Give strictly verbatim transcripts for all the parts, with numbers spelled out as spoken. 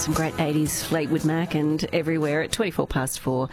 Some great eighties Fleetwood Mac and Everywhere at twenty-four past four.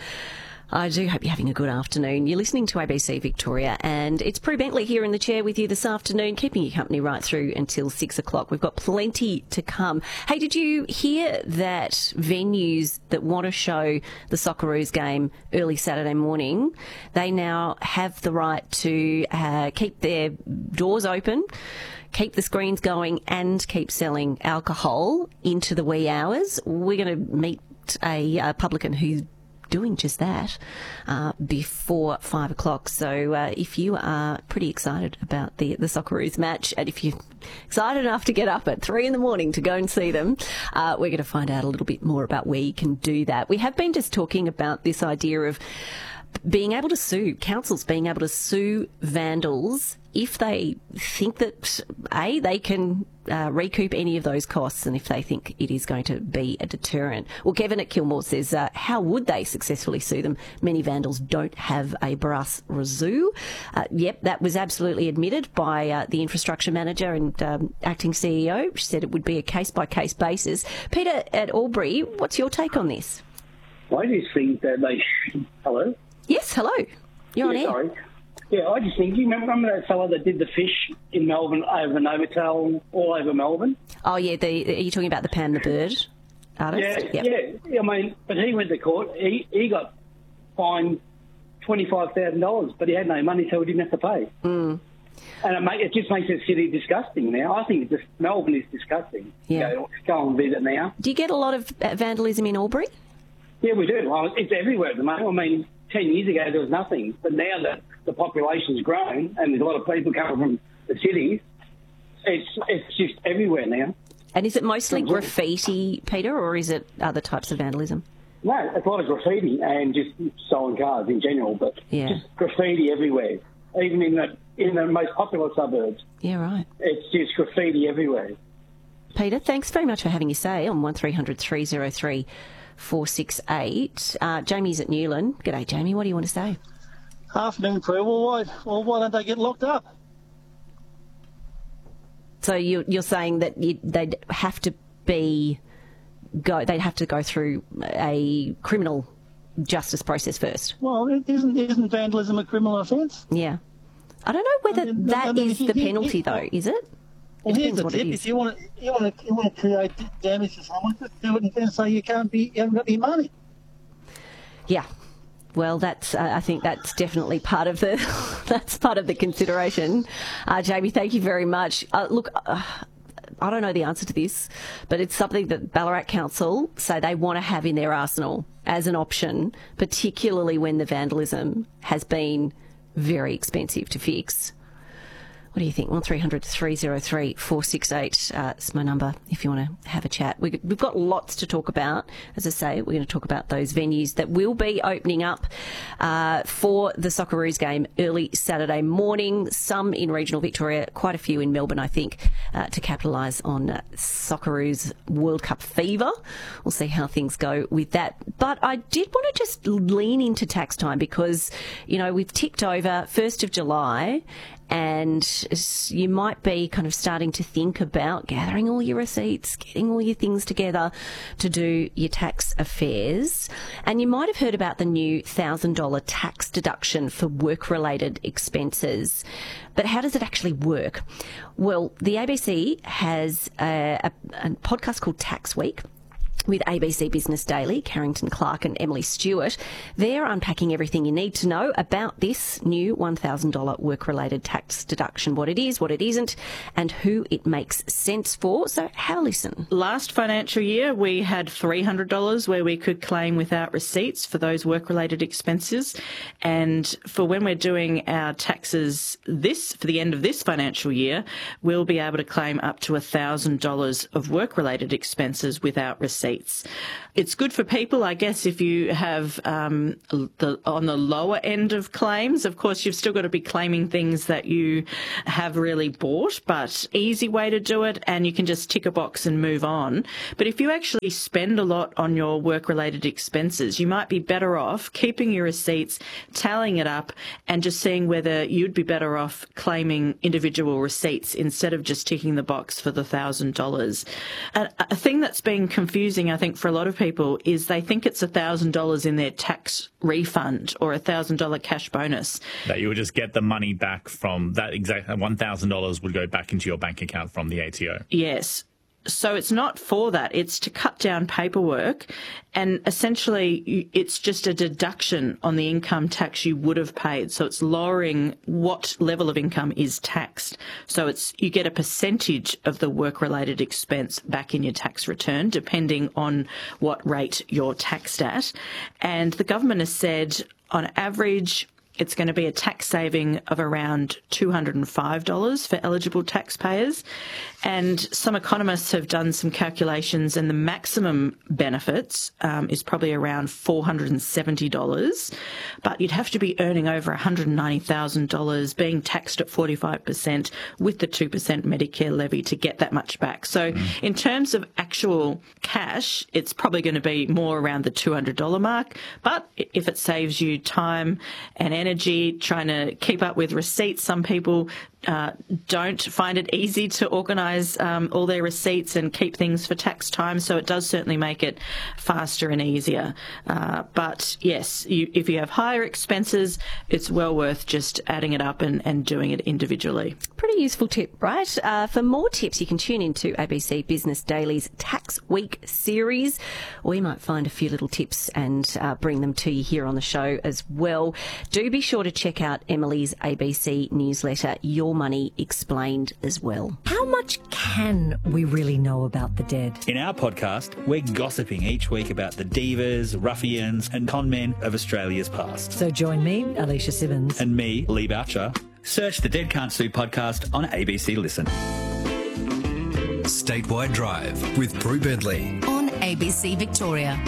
I do hope you're having a good afternoon. You're listening to A B C Victoria, and it's Prue Bentley here in the chair with you this afternoon, keeping you company right through until six o'clock. We've got plenty to come. Hey, did you hear that venues that want to show the Socceroos game early Saturday morning, they now have the right to uh, keep their doors open, keep the screens going, and keep selling alcohol into the wee hours? We're going to meet a, a publican who's doing just that uh, before five o'clock. So uh, if you are pretty excited about the, the Socceroos match, and if you're excited enough to get up at three in the morning to go and see them, uh, we're going to find out a little bit more about where you can do that. We have been just talking about this idea of being able to sue, councils being able to sue vandals if they think that, A, they can uh, recoup any of those costs, and if they think it is going to be a deterrent. Well, Kevin at Kilmore says, uh, how would they successfully sue them? Many vandals don't have a brass razoo. Uh, yep, that was absolutely admitted by uh, the infrastructure manager and um, acting C E O. She said it would be a case-by-case basis. Peter at Albury, what's your take on this? I just think that they should... Hello? Yes, hello. You're yeah, on air. Sorry. Yeah, I just think, you remember, remember that fellow that did the fish in Melbourne over Novotel, all over Melbourne? Oh, yeah, the, are you talking about the Pam the Bird artist? Yeah, yep. yeah. I mean, but he went to court. He, he got fined twenty-five thousand dollars, but he had no money, so he didn't have to pay. Mm. And it, make, it just makes the city disgusting now. I think just, Melbourne is disgusting. Yeah. Go, go and visit now. Do you get a lot of vandalism in Albury? Yeah, we do. Well, it's everywhere at the moment. I mean, ten years ago there was nothing, but now that the population's grown and there's a lot of people coming from the cities, it's it's just everywhere now. And is it mostly graffiti, Peter, or is it other types of vandalism? No, it's a lot of graffiti and just stolen cars in general, but yeah. just graffiti everywhere, even in the in the most popular suburbs. Yeah, right. It's just graffiti everywhere. Peter, thanks very much for having your say on one three hundred three oh three four six eight. Uh, Jamie's at Newland. G'day, Jamie. What do you want to say? Afternoon, Prue. Well, why, well, why don't they get locked up? So you, you're saying that you, they'd have to be go. They'd have to go through a criminal justice process first. Well, isn't isn't vandalism a criminal offence? Yeah. I don't know whether I mean, that I mean, is the penalty, though. Is it? Well, here's the tip: if you want to, you want to, you want to create damage to someone, just do it and say you can't be, you haven't got any money. Yeah. Well, that's. Uh, I think that's definitely part of the. that's part of the consideration. Uh, Jamie, thank you very much. Uh, look, uh, I don't know the answer to this, but it's something that Ballarat Council say they want to have in their arsenal as an option, particularly when the vandalism has been very expensive to fix. What do you think? one three hundred three oh three four six eight uh, is my number if you want to have a chat. We, we've got lots to talk about. As I say, we're going to talk about those venues that will be opening up uh, for the Socceroos game early Saturday morning. Some in regional Victoria, quite a few in Melbourne, I think, uh, to capitalise on uh, Socceroos World Cup fever. We'll see how things go with that. But I did want to just lean into tax time because, you know, we've ticked over first of July, and you might be kind of starting to think about gathering all your receipts, getting all your things together to do your tax affairs. And you might have heard about the new one thousand dollars tax deduction for work-related expenses. But how does it actually work? Well, the A B C has a, a, a podcast called Tax Week with A B C Business Daily, Carrington Clark and Emily Stewart. They're unpacking everything you need to know about this new one thousand dollars work-related tax deduction, what it is, what it isn't, and who it makes sense for. So have a listen. Last financial year, we had three hundred dollars where we could claim without receipts for those work-related expenses. And for when we're doing our taxes this, for the end of this financial year, we'll be able to claim up to one thousand dollars of work-related expenses without receipts. It's good for people, I guess, if you have um, the, on the lower end of claims. Of course, you've still got to be claiming things that you have really bought, but easy way to do it, and you can just tick a box and move on. But if you actually spend a lot on your work-related expenses, you might be better off keeping your receipts, tallying it up, and just seeing whether you'd be better off claiming individual receipts instead of just ticking the box for the one thousand dollars. A, a thing that's been confusing confusing, I think, for a lot of people is they think it's one thousand dollars in their tax refund or a one thousand dollars cash bonus. That you would just get the money back from that exact one thousand dollars would go back into your bank account from the A T O. Yes. So it's not for that. It's to cut down paperwork, and essentially it's just a deduction on the income tax you would have paid. So it's lowering what level of income is taxed. So it's you get a percentage of the work-related expense back in your tax return, depending on what rate you're taxed at. And the government has said, on average, it's going to be a tax saving of around two hundred five dollars for eligible taxpayers. And some economists have done some calculations, and the maximum benefits um, is probably around four hundred seventy dollars. But you'd have to be earning over one hundred ninety thousand dollars, being taxed at forty-five percent with the two percent Medicare levy to get that much back. So mm. in terms of actual cash, it's probably going to be more around the two hundred dollars mark. But if it saves you time and energy, energy, trying to keep up with receipts. Some people uh, don't find it easy to organise um, all their receipts and keep things for tax time, so it does certainly make it faster and easier. Uh, but yes, you, if you have higher expenses, it's well worth just adding it up and, and doing it individually. Pretty useful tip, right? Uh, for more tips, you can tune into A B C Business Daily's Tax Week series. We might find a few little tips and uh, bring them to you here on the show as well. Do be sure to check out Emily's A B C newsletter, Your Money Explained, as well. How much can we really know about the dead? In our podcast, we're gossiping each week about the divas, ruffians and con men of Australia's past. So join me, Alicia Simmons. And me, Lee Boucher. Search the Dead Can't Sue podcast on A B C Listen. Statewide Drive with Prue Bedley on A B C Victoria.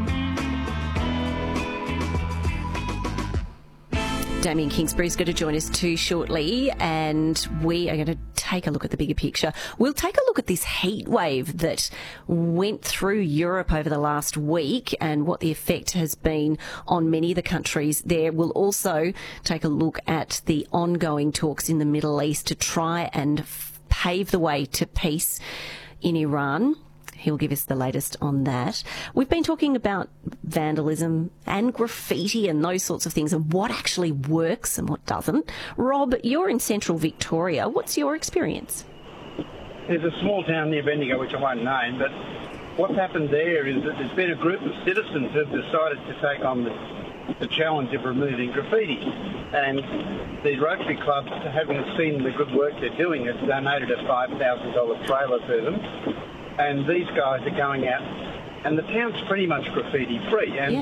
Damien Kingsbury's going to join us too shortly, and we are going to take a look at the bigger picture. We'll take a look at this heat wave that went through Europe over the last week and what the effect has been on many of the countries there. We'll also take a look at the ongoing talks in the Middle East to try and f- pave the way to peace in Iran. He'll give us the latest on that. We've been talking about vandalism and graffiti and those sorts of things and what actually works and what doesn't. Rob, you're in central Victoria. What's your experience? There's a small town near Bendigo, which I won't name, but what's happened there is that there's been a group of citizens who have decided to take on the, the challenge of removing graffiti. And the Rotary Club, having seen the good work they're doing, has donated a five thousand dollars trailer to them. And these guys are going out, and the town's pretty much graffiti-free. And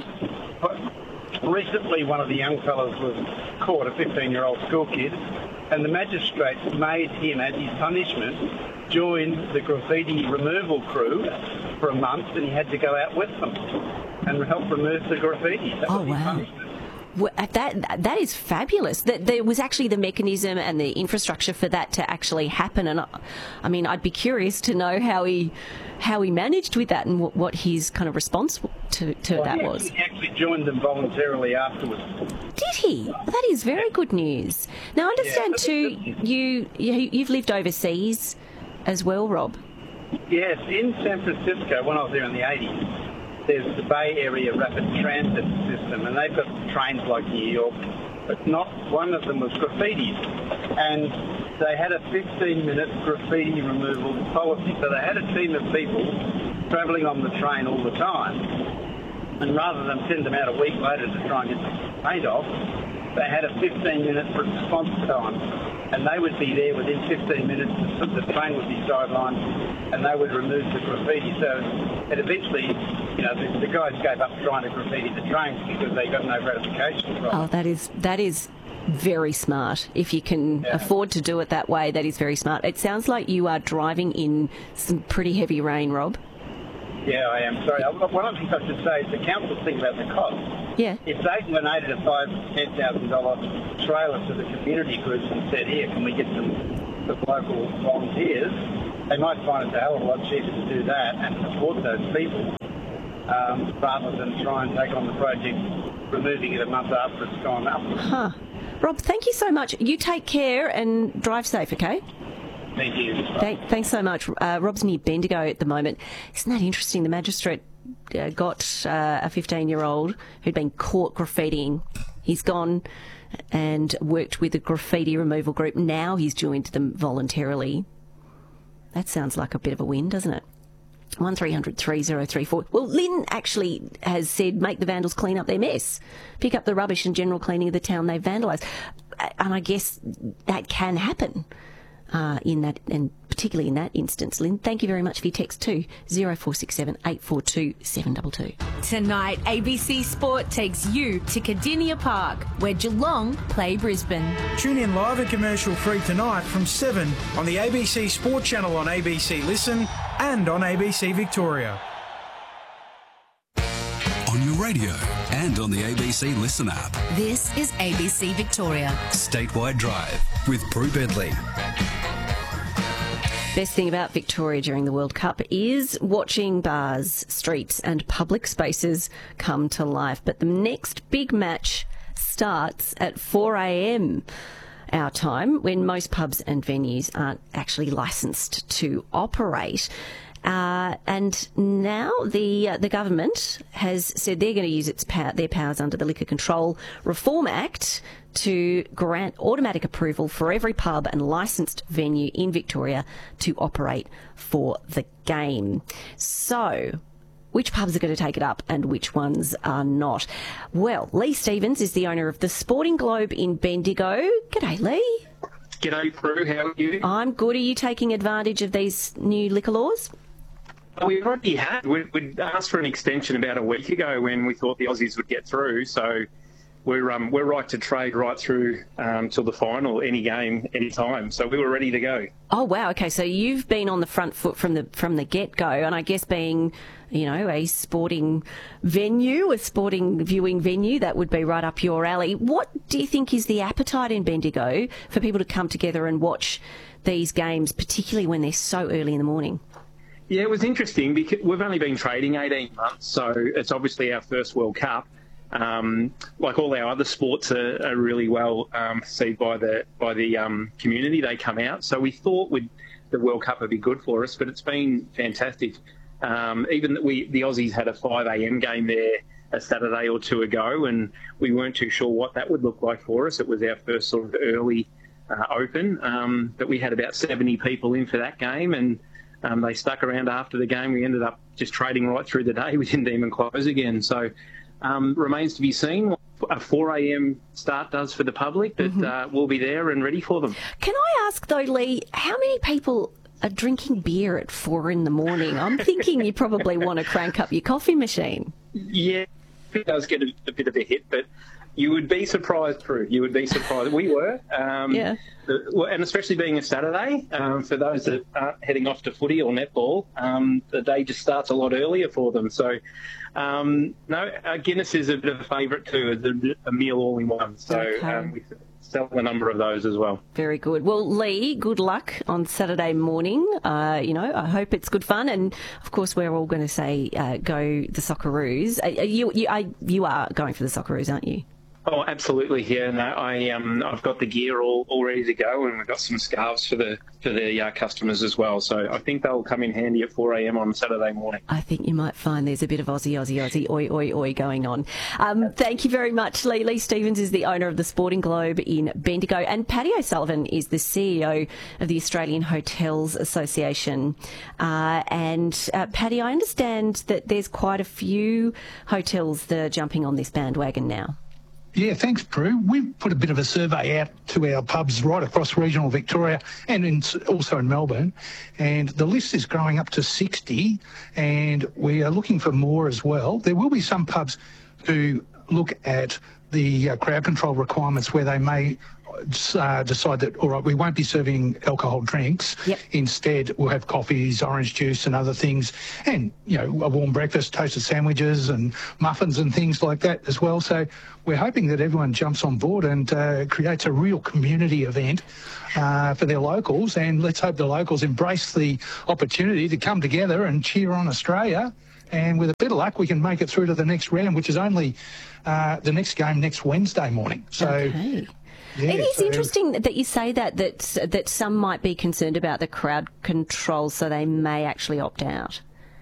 yeah. recently one of the young fellows was caught, a fifteen-year-old school kid, and the magistrate made him, as his punishment, join the graffiti removal crew for a month, and he had to go out with them and help remove the graffiti. That oh, was his wow. punishment. Well, that that is fabulous. That there was actually the mechanism and the infrastructure for that to actually happen. And I, I mean, I'd be curious to know how he how he managed with that and what, what his kind of response to, to well, that he was. He actually joined them voluntarily afterwards. Did he? That is very good news. Now, I understand yeah, too. You, you you've lived overseas as well, Rob. Yes, in San Francisco when I was there in the eighties. There's the Bay Area Rapid Transit System, and they've got trains like New York, but not one of them was graffiti. And they had a fifteen-minute graffiti removal policy. So they had a team of people travelling on the train all the time. And rather than send them out a week later to try and get the paint off, they had a fifteen-minute response time. And they would be there within fifteen minutes, the train would be sidelined, and they would remove the graffiti. So it eventually, you know, the, the guys gave up trying to graffiti the trains because they got no gratification from it. Oh, that is that is very smart. If you can Yeah. afford to do it that way, that is very smart. It sounds like you are driving in some pretty heavy rain, Rob. Yeah, I am. Sorry. One of the things I should say is the council think about the cost. Yeah. If they donated a five, ten thousand dollar trailer to the community groups and said, "Here, can we get some, some local volunteers?" they might find it a hell of a lot cheaper to do that and support those people um, rather than try and take on the project, removing it a month after it's gone up. Huh. Rob, thank you so much. You take care and drive safe, okay? Thank you. Thank, thanks so much. Uh, Rob's near Bendigo at the moment. Isn't that interesting? The magistrate uh, got uh, a fifteen-year-old who'd been caught graffitiing. He's gone and worked with a graffiti removal group. Now he's joined them voluntarily. That sounds like a bit of a win, doesn't it? one three hundred three oh three four. Well, Lynn actually has said make the vandals clean up their mess. Pick up the rubbish and general cleaning of the town they've vandalised. And I guess that can happen uh, in that, and particularly in that instance. Lynn, thank you very much for your text too. oh four six seven, eight four two, seven two two. Tonight, A B C Sport takes you to Cardinia Park, where Geelong play Brisbane. Tune in live and commercial free tonight from seven on the A B C Sport channel on A B C Listen and on A B C Victoria. On your radio and on the A B C Listen app. This is A B C Victoria. Statewide Drive with Prue Bedley. Best thing about Victoria during the World Cup is watching bars, streets and public spaces come to life. But the next big match starts at four a.m. our time, when most pubs and venues aren't actually licensed to operate. Uh, and now the uh, the government has said they're going to use its power, their powers under the Liquor Control Reform Act to grant automatic approval for every pub and licensed venue in Victoria to operate for the game. So, which pubs are going to take it up and which ones are not? Well, Lee Stevens is the owner of the Sporting Globe in Bendigo. G'day, Lee. G'day, Prue. How are you? I'm good. Are you taking advantage of these new liquor laws? We already had. We, we'd asked for an extension about a week ago when we thought the Aussies would get through. So we're um, we're right to trade right through um, till the final, any game, any time. So we were ready to go. Oh wow! Okay, so you've been on the front foot from the from the get go, and I guess being, you know, a sporting venue, a sporting viewing venue, that would be right up your alley. What do you think is the appetite in Bendigo for people to come together and watch these games, particularly when they're so early in the morning? Yeah, it was interesting because we've only been trading eighteen months, so it's obviously our first World Cup. Um, like all our other sports are, are really well um, perceived by the by the um, community. They come out, so we thought we'd, the World Cup would be good for us, but it's been fantastic. Um, even we the Aussies had a five a.m. game there a Saturday or two ago, and we weren't too sure what that would look like for us. It was our first sort of early uh, open, um, but we had about seventy people in for that game, and Um, they stuck around after the game. We ended up just trading right through the day. We didn't even close again. So um, remains to be seen what a four a.m. start does for the public, but mm-hmm. uh, we'll be there and ready for them. Can I ask, though, Lee, how many people are drinking beer at four in the morning? I'm thinking you probably want to crank up your coffee machine. Yeah, it does get a, a bit of a hit, but you would be surprised, Prue. You would be surprised. We were. Um, yeah. The, and especially being a Saturday, um, for those that aren't heading off to footy or netball, um, the day just starts a lot earlier for them. So, um, no, uh, Guinness is a bit of a favourite too, as a, a meal all in one. So okay. um, we sell a number of those as well. Very good. Well, Lee, good luck on Saturday morning. Uh, you know, I hope it's good fun. And, of course, we're all going to say uh, go the Socceroos. Uh, you, you, I, you are going for the Socceroos, aren't you? Oh, absolutely. Yeah, no, I um, I've got the gear all, all ready to go, and we've got some scarves for the for the uh, customers as well. So I think they'll come in handy at four a.m. on Saturday morning. I think you might find there's a bit of Aussie, Aussie, Aussie, oi, oi, oi going on. Um, thank you very much, Lee. Lee Stevens is the owner of the Sporting Globe in Bendigo, and Paddy O'Sullivan is the C E O of the Australian Hotels Association. Uh, and uh, Paddy, I understand that there's quite a few hotels that are jumping on this bandwagon now. Yeah, thanks, Prue. We've put a bit of a survey out to our pubs right across regional Victoria and in, also in Melbourne, and the list is growing up to sixty, and we are looking for more as well. There will be some pubs who look at the uh, crowd control requirements where they may uh, decide that, all right, we won't be serving alcohol drinks. Yep. Instead, we'll have coffees, orange juice and other things, and, you know, a warm breakfast, toasted sandwiches and muffins and things like that as well. So we're hoping that everyone jumps on board and uh, creates a real community event uh, for their locals, and let's hope the locals embrace the opportunity to come together and cheer on Australia. And with a bit of luck, we can make it through to the next round, which is only uh, the next game next Wednesday morning. So. Okay. Yeah, it is so interesting that you say that, that that some might be concerned about the crowd control, so they may actually opt out.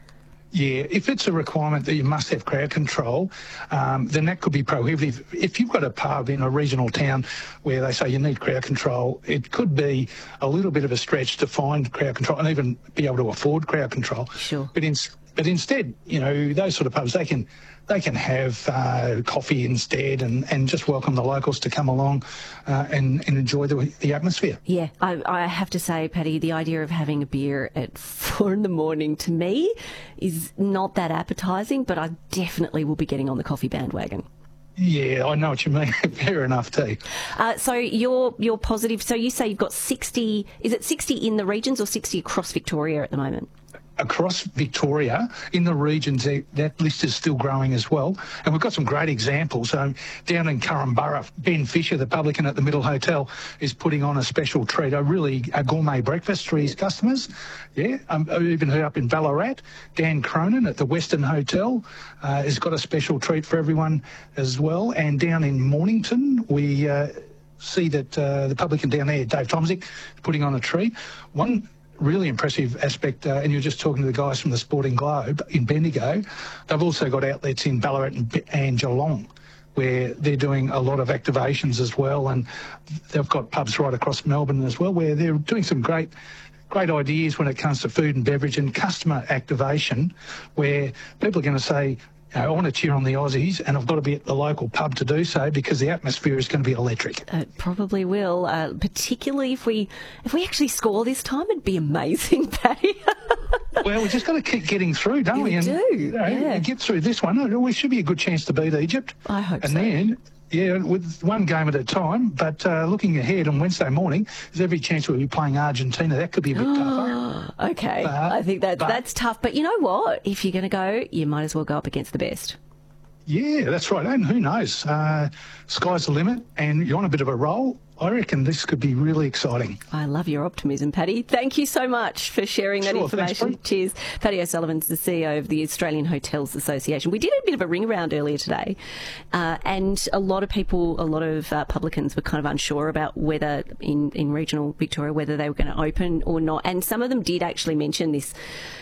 Yeah, if it's a requirement that you must have crowd control, um, then that could be prohibitive. If you've got a pub in a regional town where they say you need crowd control, it could be a little bit of a stretch to find crowd control and even be able to afford crowd control. Sure. But in, but instead, you know, those sort of pubs, they can they can have uh, coffee instead and, and just welcome the locals to come along uh, and, and enjoy the, the atmosphere. Yeah, I, I have to say, Paddy, the idea of having a beer at four in the morning to me is not that appetising, but I definitely will be getting on the coffee bandwagon. Yeah, I know what you mean. Fair enough, too. Uh, so you're you're positive. So you say you've got sixty. Is it sixty in the regions or sixty across Victoria at the moment? Across Victoria, in the regions, that list is still growing as well. And we've got some great examples. Um, down in Currumburra, Ben Fisher, the publican at the Middle Hotel, is putting on a special treat, a really a gourmet breakfast for his customers. Yeah, um, I've even heard up in Ballarat, Dan Cronin at the Western Hotel uh, has got a special treat for everyone as well. And down in Mornington, we uh, see that uh, the publican down there, Dave Tomzik, is putting on a treat. One really impressive aspect, uh, and you're just talking to the guys from the Sporting Globe in Bendigo, they've also got outlets in Ballarat and, and Geelong where they're doing a lot of activations as well, and they've got pubs right across Melbourne as well where they're doing some great great ideas when it comes to food and beverage and customer activation, where people are going to say, you know, I want to cheer on the Aussies and I've got to be at the local pub to do so because the atmosphere is going to be electric. It probably will, uh, particularly if we if we actually score this time. It'd be amazing, Paddy. Well, we just got to keep getting through, don't you we? And do, you know, yeah. get through this one. We should be a good chance to beat Egypt. I hope and so. And then, yeah, with one game at a time. But uh, looking ahead on Wednesday morning, there's every chance we'll be playing Argentina. That could be a bit tougher. Okay, But- I think that but- that's tough. But you know what? If you're going to go, you might as well go up against the best. Yeah, that's right. And who knows? Uh, sky's the limit, and you're on a bit of a roll. I reckon this could be really exciting. I love your optimism, Paddy. Thank you so much for sharing that Sure, thanks, information. Bree. Cheers. Paddy O'Sullivan's the C E O of the Australian Hotels Association. We did a bit of a ring around earlier today, uh, and a lot of people, a lot of uh, publicans were kind of unsure about whether in, in regional Victoria, whether they were going to open or not. And some of them did actually mention this,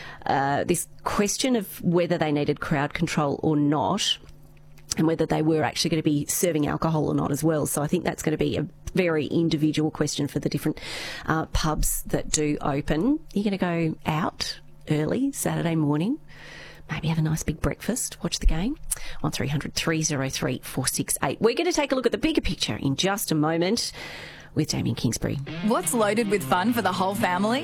uh, this question of whether they needed crowd control or not, and whether they were actually going to be serving alcohol or not as well. So I think that's going to be a very individual question for the different uh, pubs that do open. You're going to go out early Saturday morning, maybe have a nice big breakfast, watch the game. one three hundred three oh three four six eight. We're going to take a look at the bigger picture in just a moment with Damien Kingsbury. What's loaded with fun for the whole family?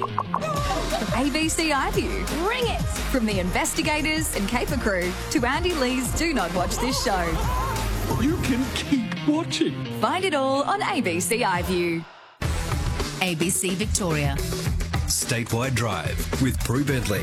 A B C iView. Bring it! From the investigators and caper crew to Andy Lee's Do Not Watch This Show. You can keep watching. Find it all on A B C iView. A B C Victoria. Statewide Drive with Prue Bentley.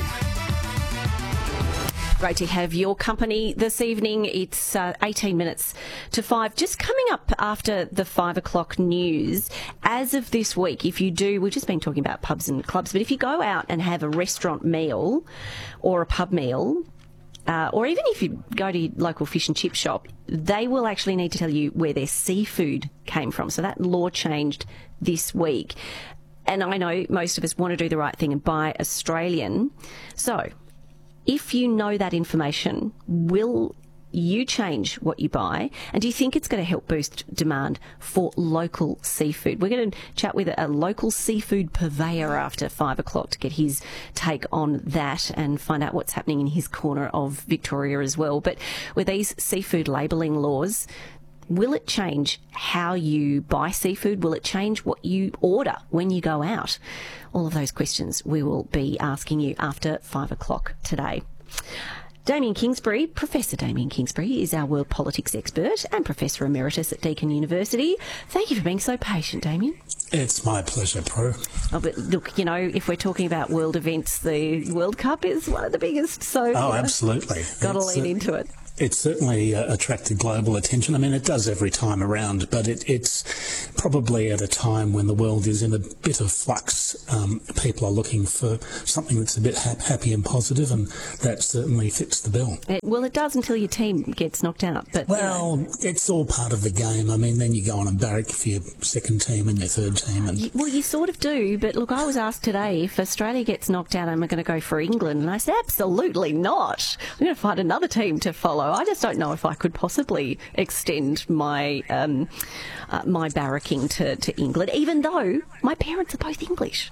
Great to have your company this evening. It's uh, eighteen minutes to five. Just coming up after the five o'clock news. As of this week, if you do, we've just been talking about pubs and clubs, but if you go out and have a restaurant meal or a pub meal, uh, or even if you go to your local fish and chip shop, they will actually need to tell you where their seafood came from. So that law changed this week. And I know most of us want to do the right thing and buy Australian. So if you know that information, will you change what you buy? And do you think it's going to help boost demand for local seafood? We're going to chat with a local seafood purveyor after five o'clock to get his take on that and find out what's happening in his corner of Victoria as well. But with these seafood labelling laws, will it change how you buy seafood? Will it change what you order when you go out? All of those questions we will be asking you after five o'clock today. Damien Kingsbury, Professor Damien Kingsbury, is our world politics expert and Professor Emeritus at Deakin University. Thank you for being so patient, Damien. It's my pleasure, Prue. Oh, but look, you know, if we're talking about world events, the World Cup is one of the biggest, so Oh, absolutely. got to It's, lean uh, into it. It's certainly uh, attracted global attention. I mean, it does every time around, but it, it's probably at a time when the world is in a bit of flux. Um, people are looking for something that's a bit ha- happy and positive, and that certainly fits the bill. It, well, it does until your team gets knocked out. But Well, you know. It's all part of the game. I mean, then you go on and barrack for your second team and your third team. And you, well, you sort of do, but look, I was asked today if Australia gets knocked out, am I going to go for England? And I said, absolutely not. I'm going to find another team to follow. I just don't know if I could possibly extend my um, uh, my barracking to, to England, even though my parents are both English.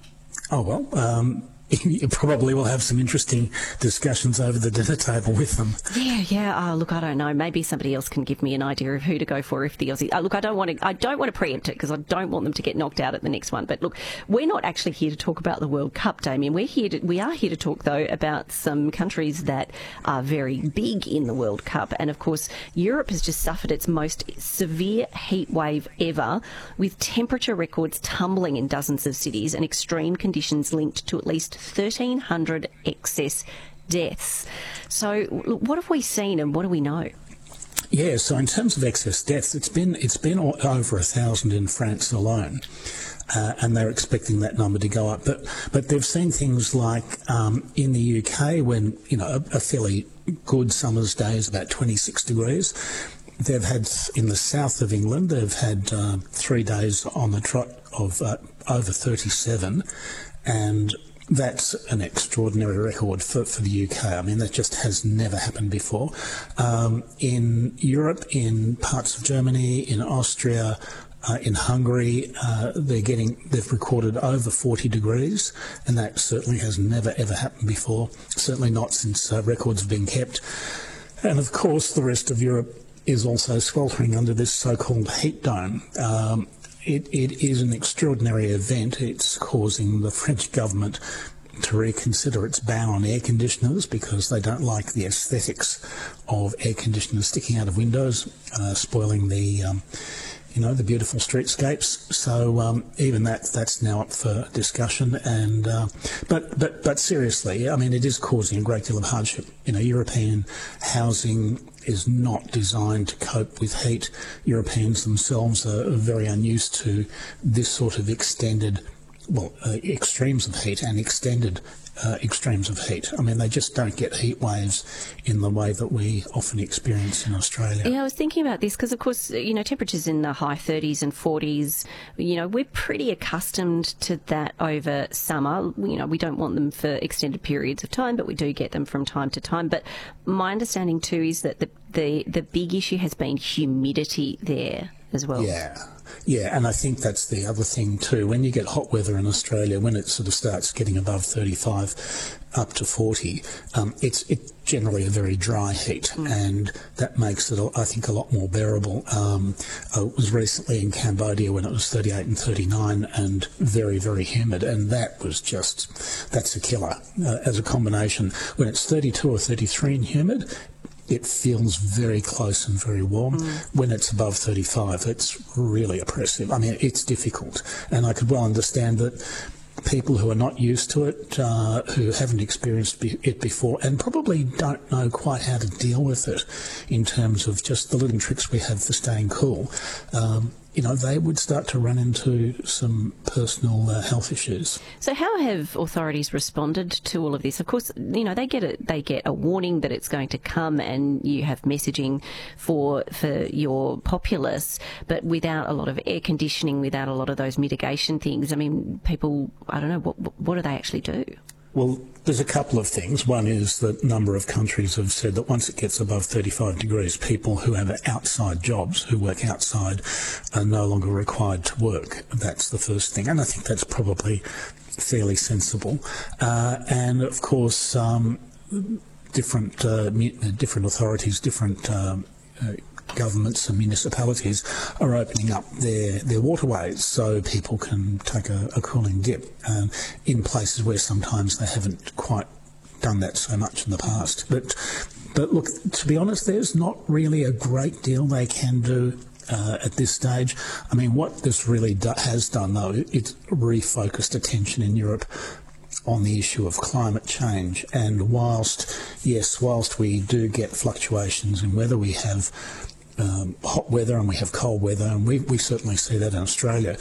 Oh, well, um, you probably will have some interesting discussions over the dinner table with them. Yeah, yeah. Oh, look, I don't know. Maybe somebody else can give me an idea of who to go for if the Aussie. Oh, look, I don't want to. I don't want to preempt it because I don't want them to get knocked out at the next one. But look, we're not actually here to talk about the World Cup, Damien. We're here. To, we are here to talk though about some countries that are very big in the World Cup, and of course, Europe has just suffered its most severe heat wave ever, with temperature records tumbling in dozens of cities and extreme conditions linked to at least thirteen hundred excess deaths. So what have we seen and what do we know? Yeah, so in terms of excess deaths, it's been it's been over a thousand in France alone, uh, and they're expecting that number to go up. But but they've seen things like um, in the U K when you know a, a fairly good summer's day is about twenty-six degrees. They've had in the south of England, they've had uh, three days on the trot of uh, over thirty-seven, and that's an extraordinary record for, for the U K. I mean, that just has never happened before. Um, in Europe, in parts of Germany, in Austria, uh, in Hungary, uh, they're getting, they've recorded over forty degrees, and that certainly has never, ever happened before, certainly not since uh, records have been kept. And of course, the rest of Europe is also sweltering under this so-called heat dome. Um, It, it is an extraordinary event. It's causing the French government to reconsider its ban on air conditioners because they don't like the aesthetics of air conditioners sticking out of windows, uh, spoiling the, um, you know, the beautiful streetscapes. So um, even that that's now up for discussion. And uh, but but but seriously, I mean, it is causing a great deal of hardship. You know, European housing is not designed to cope with heat. Europeans themselves are very unused to this sort of extended, well, uh, extremes of heat and extended uh, extremes of heat. I mean, they just don't get heat waves in the way that we often experience in Australia. Yeah, I was thinking about this because, of course, you know, temperatures in the high thirties and forties, you know, we're pretty accustomed to that over summer. You know, we don't want them for extended periods of time, but we do get them from time to time. But my understanding too is that the the, the big issue has been humidity there as well. Yeah. Yeah, and I think that's the other thing too. When you get hot weather in Australia, when it sort of starts getting above thirty-five up to forty, um, it's it's generally a very dry heat, mm. and that makes it, I think, a lot more bearable. Um, I was recently in Cambodia when it was thirty-eight and thirty-nine and very, very humid, and that was just, that's a killer. Uh, as a combination, when it's thirty-two or thirty-three and humid, it feels very close and very warm. Mm. When it's above thirty-five, it's really oppressive. I mean, it's difficult. And I could well understand that people who are not used to it, uh, who haven't experienced it before, and probably don't know quite how to deal with it in terms of just the little tricks we have for staying cool, um, you know, they would start to run into some personal uh, health issues. So how have authorities responded to all of this? Of course, you know, they get a, they get a warning that it's going to come and you have messaging for for your populace, but without a lot of air conditioning, without a lot of those mitigation things, I mean, people, I don't know, what, what do they actually do? Well, there's a couple of things. One is that a number of countries have said that once it gets above thirty-five degrees, people who have outside jobs, who work outside, are no longer required to work. That's the first thing. And I think that's probably fairly sensible. Uh, and, of course, um, different, uh, different authorities, different um, uh, governments and municipalities are opening up their, their waterways so people can take a, a cooling dip um, in places where sometimes they haven't quite done that so much in the past. But, but look, to be honest, there's not really a great deal they can do uh, at this stage. I mean, what this really do- has done, though, it's refocused attention in Europe on the issue of climate change. And whilst, yes, whilst we do get fluctuations in weather, we have um, hot weather and we have cold weather, and we, we certainly see that in Australia.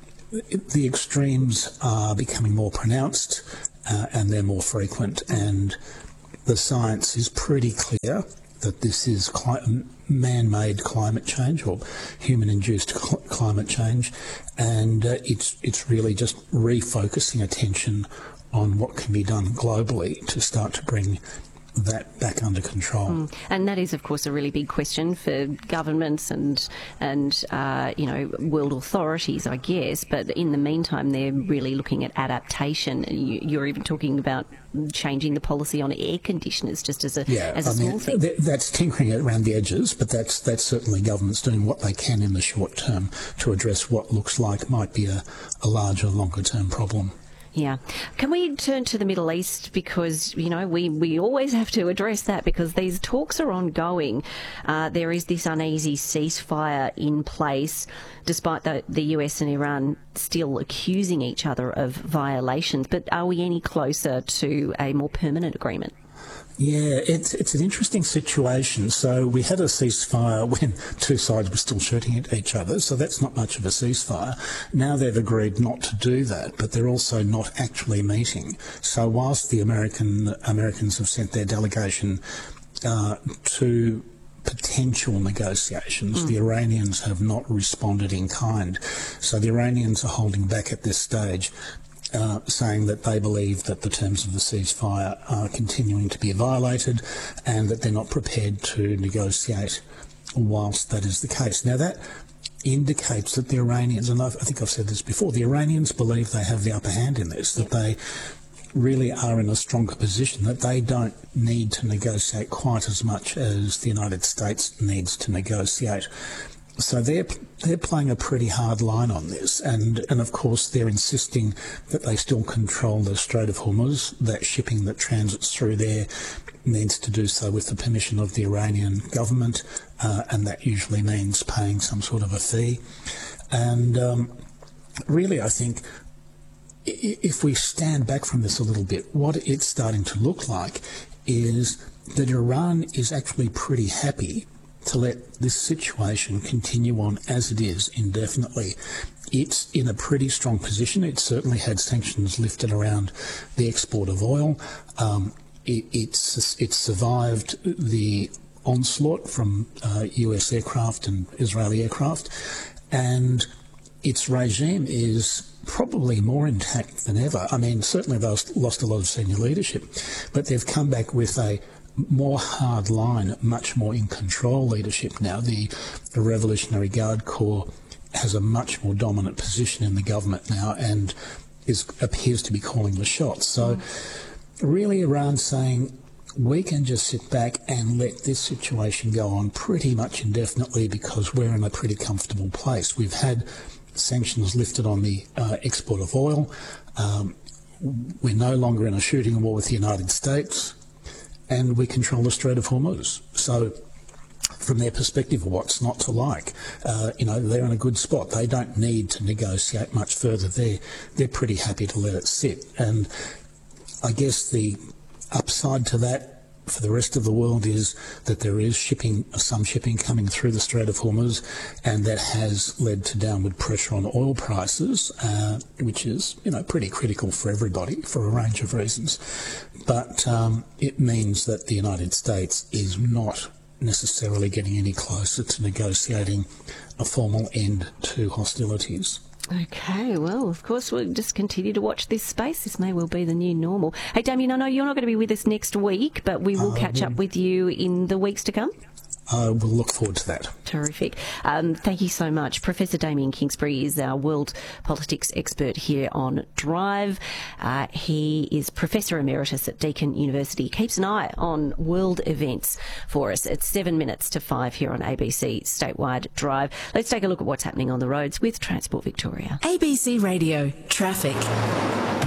The extremes are becoming more pronounced uh, and they're more frequent, and the science is pretty clear that this is cli- man-made climate change or human-induced cl- climate change, and uh, it's it's really just refocusing attention on what can be done globally to start to bring that back under control. Mm. And that is, of course, a really big question for governments and, and uh, you know, world authorities, I guess. But in the meantime, they're really looking at adaptation. You, you're even talking about changing the policy on air conditioners just as a, yeah, as a I small mean, thing. Th- that's tinkering it around the edges, but that's, that's certainly governments doing what they can in the short term to address what looks like might be a, a larger, longer-term problem. Yeah. Can we turn to the Middle East, because, you know, we, we always have to address that because these talks are ongoing. Uh, there is this uneasy ceasefire in place, despite the, the U S and Iran still accusing each other of violations. But are we any closer to a more permanent agreement? Yeah, it's it's an interesting situation. So we had a ceasefire when two sides were still shooting at each other, so that's not much of a ceasefire. Now they've agreed not to do that, but they're also not actually meeting. So whilst the American Americans have sent their delegation uh, to potential negotiations, mm. the Iranians have not responded in kind. So the Iranians are holding back at this stage, Uh, saying that they believe that the terms of the ceasefire are continuing to be violated and that they're not prepared to negotiate whilst that is the case. Now that indicates that the Iranians, and I've, I think I've said this before, the Iranians believe they have the upper hand in this, that they really are in a stronger position, that they don't need to negotiate quite as much as the United States needs to negotiate. So they're they're playing a pretty hard line on this, and, and of course they're insisting that they still control the Strait of Hormuz, that shipping that transits through there needs to do so with the permission of the Iranian government, uh, and that usually means paying some sort of a fee. And um, really I think if we stand back from this a little bit, what it's starting to look like is that Iran is actually pretty happy to let this situation continue on as it is indefinitely. It's in a pretty strong position. It certainly had sanctions lifted around the export of oil. Um, it, it's it's survived the onslaught from uh, U S aircraft and Israeli aircraft, and its regime is probably more intact than ever. I mean, certainly they've lost a lot of senior leadership, but they've come back with a more hard line, much more in control leadership now. The, the Revolutionary Guard Corps has a much more dominant position in the government now and is appears to be calling the shots. So really Iran's saying we can just sit back and let this situation go on pretty much indefinitely because we're in a pretty comfortable place. We've had sanctions lifted on the uh, export of oil. Um, we're no longer in a shooting war with the United States, and we control the Strait of Hormuz. So from their perspective, what's not to like? Uh, you know, they're in a good spot. They don't need to negotiate much further. They're, they're pretty happy to let it sit. And I guess the upside to that for the rest of the world is that there is shipping, some shipping coming through the Strait of Hormuz, and that has led to downward pressure on oil prices, uh, which is, you know, pretty critical for everybody for a range of reasons. But um, it means that the United States is not necessarily getting any closer to negotiating a formal end to hostilities. Okay, well, of course, we'll just continue to watch this space. This may well be the new normal. Hey, Damien, I know you're not going to be with us next week, but we will uh, catch up with you in the weeks to come. I will look forward to that. Terrific. Um, thank you so much. Professor Damien Kingsbury is our world politics expert here on Drive. Uh, he is Professor Emeritus at Deakin University. Keeps an eye on world events for us. It's seven minutes to five here on A B C Statewide Drive. Let's take a look at what's happening on the roads with Transport Victoria. A B C Radio Traffic.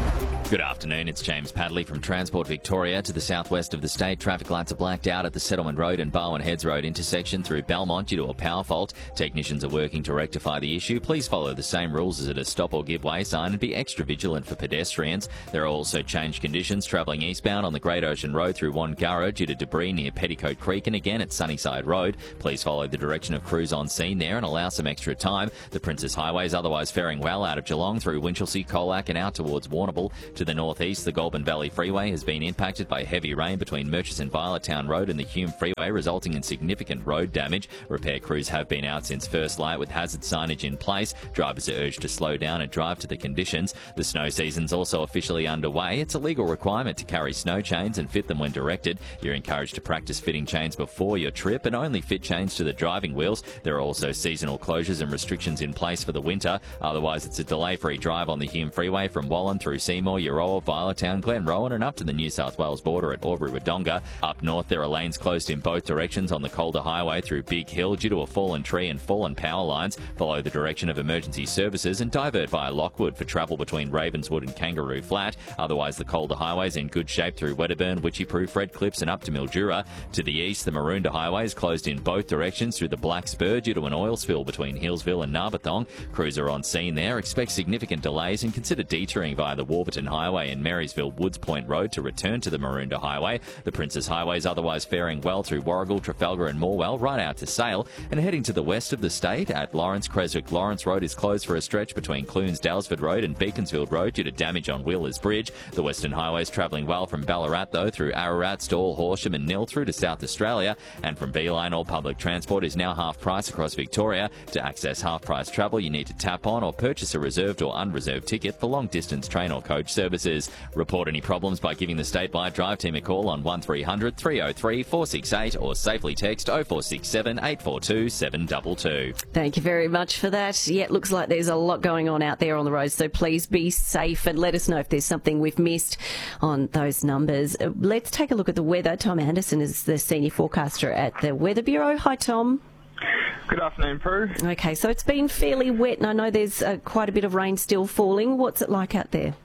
Good afternoon, it's James Padley from Transport Victoria. To the southwest of the state, traffic lights are blacked out at the Settlement Road and Barwon Heads Road intersection through Belmont due to a power fault. Technicians are working to rectify the issue. Please follow the same rules as at a stop or give way sign and be extra vigilant for pedestrians. There are also changed conditions travelling eastbound on the Great Ocean Road through Wangara due to debris near Petticoat Creek and again at Sunnyside Road. Please follow the direction of crews on scene there and allow some extra time. The Princess Highway is otherwise faring well out of Geelong through Winchelsea, Colac and out towards Warrnambool. To the northeast, the Goulburn Valley Freeway has been impacted by heavy rain between Murchison Violettown Road and the Hume Freeway, resulting in significant road damage. Repair crews have been out since first light with hazard signage in place. Drivers are urged to slow down and drive to the conditions. The snow season's also officially underway. It's a legal requirement to carry snow chains and fit them when directed. You're encouraged to practice fitting chains before your trip and only fit chains to the driving wheels. There are also seasonal closures and restrictions in place for the winter. Otherwise, it's a delay-free drive on the Hume Freeway from Wallan through Seymour, Euroa, Violettown, Glenrowan and up to the New South Wales border at Albury-Wodonga. Up north, there are lanes closed in both directions on the Calder Highway through Big Hill due to a fallen tree and fallen power lines. Follow the direction of emergency services and divert via Lockwood for travel between Ravenswood and Kangaroo Flat. Otherwise, the Calder Highway is in good shape through Wedderburn, Witchyproof, Red Cliffs and up to Mildura. To the east, the Maroondah Highway is closed in both directions through the Black Spur due to an oil spill between Hillsville and Narberthong. Crews are on scene there. Expect significant delays and consider detouring via the Warburton Highway and Marysville Woods Point Road to return to the Maroondah Highway. The Princess Highway is otherwise faring well through Warragul, Trafalgar and Morwell, right out to Sale. And heading to the west of the state, at Lawrence, Creswick Lawrence Road is closed for a stretch between Clunes, Dalesford Road and Beaconsfield Road due to damage on Wheelers Bridge. The Western Highway is travelling well from Ballarat, though, through Ararat, Stawell, Horsham and Nil through to South Australia. And from Beeline, all public transport is now half price across Victoria. To access half price travel, you need to tap on or purchase a reserved or unreserved ticket for long distance train or coach services. Report any problems by giving the Statewide Drive Team a call on one three hundred, three oh three, four six eight or safely text oh four six seven, eight four two, seven two two. Thank you very much for that. Yeah, it looks like there's a lot going on out there on the roads, so please be safe and let us know if there's something we've missed on those numbers. Uh, let's take a look at the weather. Tom Anderson is the senior forecaster at the Weather Bureau. Hi, Tom. Good afternoon, Prue. Okay, so it's been fairly wet and I know there's uh, quite a bit of rain still falling. What's it like out there?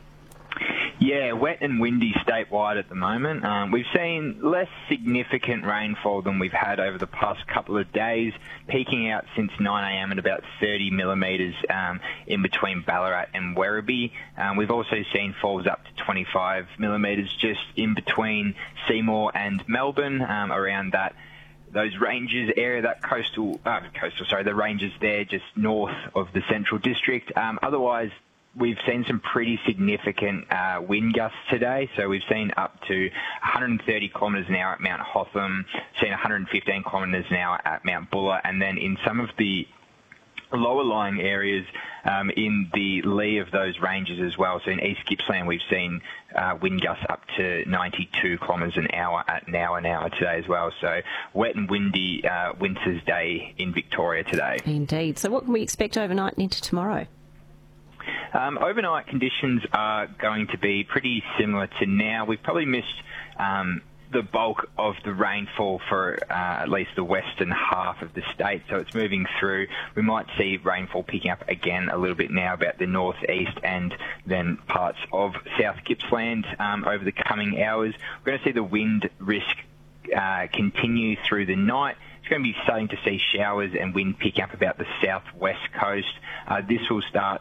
Yeah, wet and windy statewide at the moment. Um, we've seen less significant rainfall than we've had over the past couple of days, peaking out since nine a m at about thirty millimetres um, in between Ballarat and Werribee. Um, we've also seen falls up to twenty-five millimetres just in between Seymour and Melbourne, um, around that those ranges area, that coastal, uh, coastal, sorry, the ranges there just north of the Central District. Um, otherwise, we've seen some pretty significant uh, wind gusts today. So we've seen up to one hundred thirty kilometres an hour at Mount Hotham, seen one hundred fifteen kilometres an hour at Mount Buller, and then in some of the lower lying areas um, in the lee of those ranges as well. So in East Gippsland, we've seen uh, wind gusts up to ninety-two kilometres an hour at now an hour today as well. So wet and windy uh, winter's day in Victoria today. Indeed. So what can we expect overnight and into tomorrow? Um, overnight conditions are going to be pretty similar to now. We've probably missed um, the bulk of the rainfall for uh, at least the western half of the state, so it's moving through. We might see rainfall picking up again a little bit now about the northeast and then parts of South Gippsland um, over the coming hours. We're going to see the wind risk uh, continue through the night. It's going to be starting to see showers and wind pick up about the southwest coast. Uh, this will start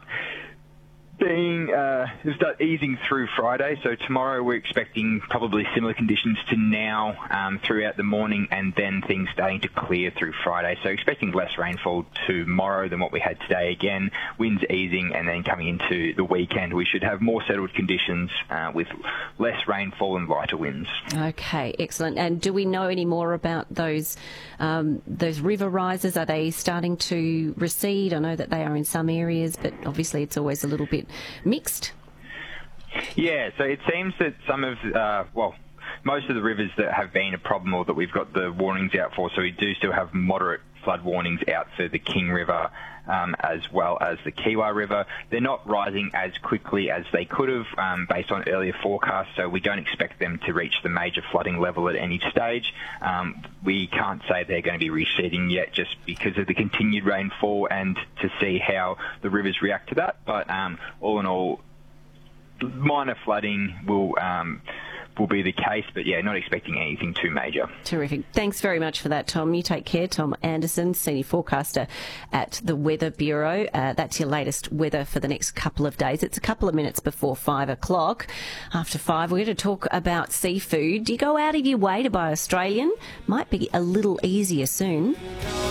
being uh, start easing through Friday. So tomorrow we're expecting probably similar conditions to now um, throughout the morning, and then things starting to clear through Friday. So expecting less rainfall tomorrow than what we had today. Again, winds easing, and then coming into the weekend we should have more settled conditions uh, with less rainfall and lighter winds. Okay, excellent. And do we know any more about those um, those river rises? Are they starting to recede? I know that they are in some areas, but obviously it's always a little bit mixed. Yeah, so it seems that some of, uh, well, most of the rivers that have been a problem or that we've got the warnings out for, so we do still have moderate flood warnings out for the King River um, as well as the Kiewa River. They're not rising as quickly as they could have um, based on earlier forecasts, so we don't expect them to reach the major flooding level at any stage. Um, we can't say they're going to be receding yet just because of the continued rainfall and to see how the rivers react to that, but um, all in all, minor flooding will um, will be the case, but yeah, not expecting anything too major. Terrific. Thanks very much for that, Tom. You take care. Tom Anderson, Senior Forecaster at the Weather Bureau. Uh, that's your latest weather for the next couple of days. It's a couple of minutes before five o'clock. After five, we're going to talk about seafood. Do you go out of your way to buy Australian? Might be a little easier soon.